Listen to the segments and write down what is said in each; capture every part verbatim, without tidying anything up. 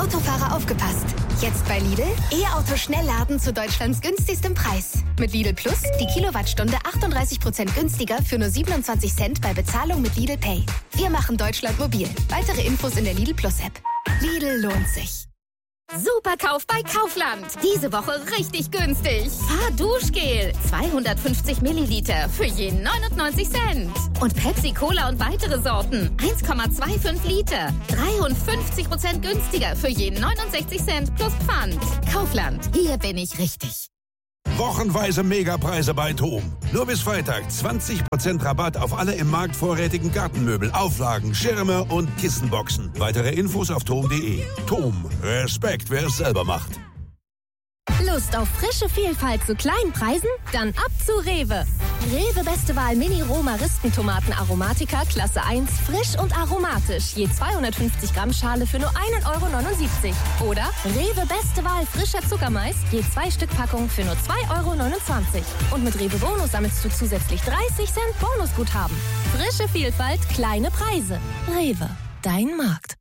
Autofahrer aufgepasst. Jetzt bei Lidl E-Auto Schnellladen zu Deutschlands günstigstem Preis. Mit Lidl Plus die Kilowattstunde achtunddreißig Prozent günstiger für nur siebenundzwanzig Cent bei Bezahlung mit Lidl Pay. Wir machen Deutschland mobil. Weitere Infos in der Lidl Plus App. Lidl lohnt sich. Superkauf bei Kaufland. Diese Woche richtig günstig. Fahrduschgel. zweihundertfünfzig Milliliter für je neunundneunzig Cent. Und Pepsi Cola und weitere Sorten. eins Komma fünfundzwanzig Liter. dreiundfünfzig Prozent günstiger für je neunundsechzig Cent plus Pfand. Kaufland. Hier bin ich richtig. Wochenweise Megapreise bei TOM. Nur bis Freitag zwanzig Prozent Rabatt auf alle im Markt vorrätigen Gartenmöbel, Auflagen, Schirme und Kissenboxen. Weitere Infos auf tom punkt de. TOM. Respekt, wer es selber macht. Lust auf frische Vielfalt zu kleinen Preisen? Dann ab zu Rewe. Rewe Beste Wahl Mini-Roma-Ristentomaten Aromatica Klasse eins, frisch und aromatisch. Je zweihundertfünfzig Gramm Schale für nur ein Euro neunundsiebzig. Oder Rewe Beste Wahl frischer Zuckermais, je zwei Stück Packung für nur zwei Euro neunundzwanzig. Und mit Rewe Bonus sammelst du zusätzlich dreißig Cent Bonusguthaben. Frische Vielfalt, kleine Preise. Rewe, dein Markt.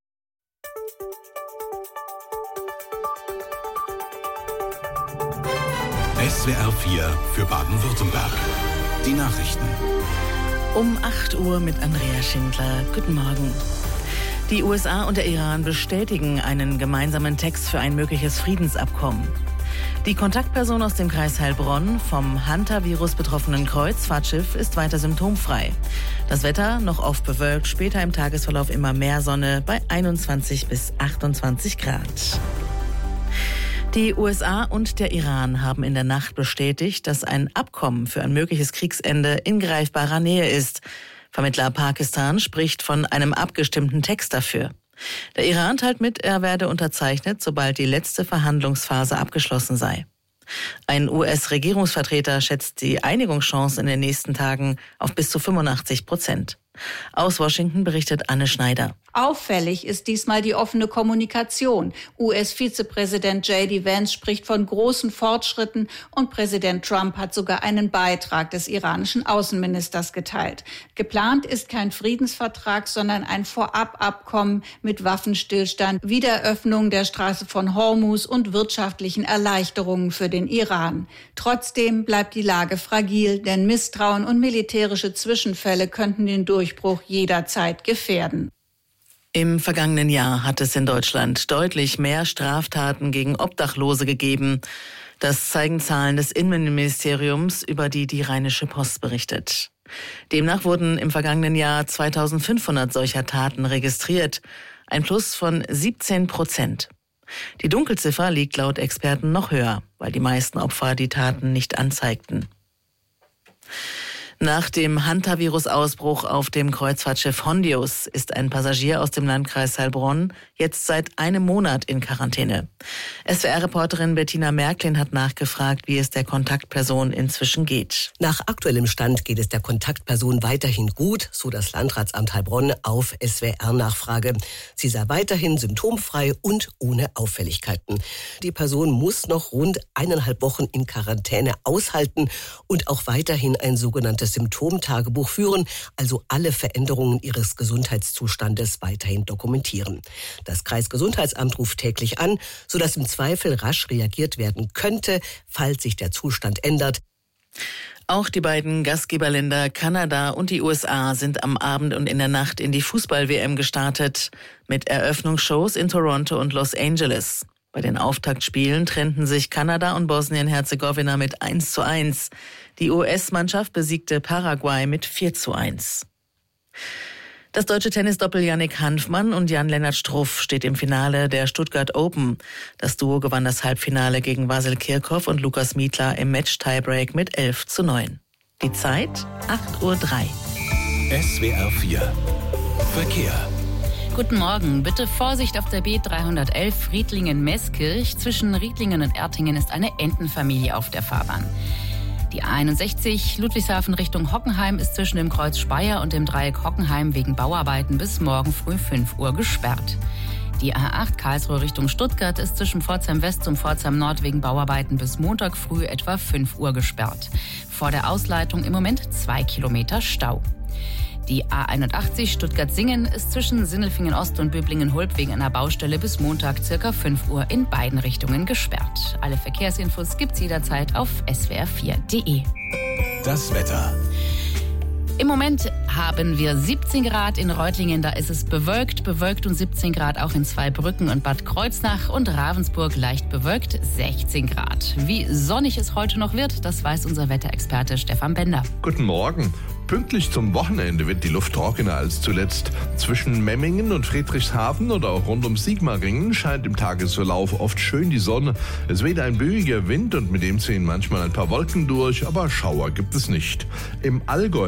S W R vier für Baden-Württemberg. Die Nachrichten. Um acht Uhr mit Andrea Schindler. Guten Morgen. Die U S A und der Iran bestätigen einen gemeinsamen Text für ein mögliches Friedensabkommen. Die Kontaktperson aus dem Kreis Heilbronn vom Hantavirus betroffenen Kreuzfahrtschiff ist weiter symptomfrei. Das Wetter noch oft bewölkt, später im Tagesverlauf immer mehr Sonne bei einundzwanzig bis achtundzwanzig Grad. Die U S A und der Iran haben in der Nacht bestätigt, dass ein Abkommen für ein mögliches Kriegsende in greifbarer Nähe ist. Vermittler Pakistan spricht von einem abgestimmten Text dafür. Der Iran teilt mit, er werde unterzeichnet, sobald die letzte Verhandlungsphase abgeschlossen sei. Ein U S-Regierungsvertreter schätzt die Einigungschancen in den nächsten Tagen auf bis zu fünfundachtzig Prozent. Aus Washington berichtet Anne Schneider. Auffällig ist diesmal die offene Kommunikation. U S-Vizepräsident J D Vance spricht von großen Fortschritten und Präsident Trump hat sogar einen Beitrag des iranischen Außenministers geteilt. Geplant ist kein Friedensvertrag, sondern ein Vorababkommen mit Waffenstillstand, Wiederöffnung der Straße von Hormuz und wirtschaftlichen Erleichterungen für den Iran. Trotzdem bleibt die Lage fragil, denn Misstrauen und militärische Zwischenfälle könnten den Durchbruch jederzeit gefährden. Im vergangenen Jahr hat es in Deutschland deutlich mehr Straftaten gegen Obdachlose gegeben. Das zeigen Zahlen des Innenministeriums, über die die Rheinische Post berichtet. Demnach wurden im vergangenen Jahr zweitausendfünfhundert solcher Taten registriert, ein Plus von siebzehn Prozent. Die Dunkelziffer liegt laut Experten noch höher, weil die meisten Opfer die Taten nicht anzeigten. Nach dem Hantavirus-Ausbruch auf dem Kreuzfahrtschiff Hondius ist ein Passagier aus dem Landkreis Heilbronn jetzt seit einem Monat in Quarantäne. S W R-Reporterin Bettina Märklin hat nachgefragt, wie es der Kontaktperson inzwischen geht. Nach aktuellem Stand geht es der Kontaktperson weiterhin gut, so das Landratsamt Heilbronn auf S W R-Nachfrage. Sie sei weiterhin symptomfrei und ohne Auffälligkeiten. Die Person muss noch rund eineinhalb Wochen in Quarantäne aushalten und auch weiterhin ein sogenanntes Symptomtagebuch führen, also alle Veränderungen ihres Gesundheitszustandes weiterhin dokumentieren. Das Kreisgesundheitsamt ruft täglich an, sodass im Zweifel rasch reagiert werden könnte, falls sich der Zustand ändert. Auch die beiden Gastgeberländer Kanada und die U S A sind am Abend und in der Nacht in die Fußball-W M gestartet, mit Eröffnungsshows in Toronto und Los Angeles. Bei den Auftaktspielen trennten sich Kanada und Bosnien-Herzegowina mit eins zu eins. Die U S-Mannschaft besiegte Paraguay mit vier zu eins. Das deutsche Tennisdoppel Yannick Hanfmann und Jan-Lennart Struff steht im Finale der Stuttgart Open. Das Duo gewann das Halbfinale gegen Vasil Kirchhoff und Lukas Mietler im Match-Tiebreak mit elf zu neun. Die Zeit acht Uhr drei. S W R vier Verkehr. Guten Morgen. Bitte Vorsicht auf der B dreihundertelf Riedlingen-Meßkirch. Zwischen Riedlingen und Ertingen ist eine Entenfamilie auf der Fahrbahn. Die A einundsechzig Ludwigshafen Richtung Hockenheim ist zwischen dem Kreuz Speyer und dem Dreieck Hockenheim wegen Bauarbeiten bis morgen früh fünf Uhr gesperrt. Die A acht Karlsruhe Richtung Stuttgart ist zwischen Pforzheim West und Pforzheim Nord wegen Bauarbeiten bis Montag früh etwa fünf Uhr gesperrt. Vor der Ausleitung im Moment zwei Kilometer Stau. Die A einundachtzig Stuttgart-Singen ist zwischen Sindelfingen Ost und Böblingen-Hulb wegen einer Baustelle bis Montag circa fünf Uhr in beiden Richtungen gesperrt. Alle Verkehrsinfos gibt's jederzeit auf s w r vier punkt d e. Das Wetter. Im Moment haben wir siebzehn Grad in Reutlingen, da ist es bewölkt, bewölkt und siebzehn Grad auch in Zweibrücken und Bad Kreuznach und Ravensburg leicht bewölkt, sechzehn Grad. Wie sonnig es heute noch wird, das weiß unser Wetterexperte Stefan Bender. Guten Morgen. Pünktlich zum Wochenende wird die Luft trockener als zuletzt. Zwischen Memmingen und Friedrichshafen oder auch rund um Sigmaringen scheint im Tagesverlauf oft schön die Sonne. Es weht ein böiger Wind und mit dem ziehen manchmal ein paar Wolken durch, aber Schauer gibt es nicht. Im Allgäu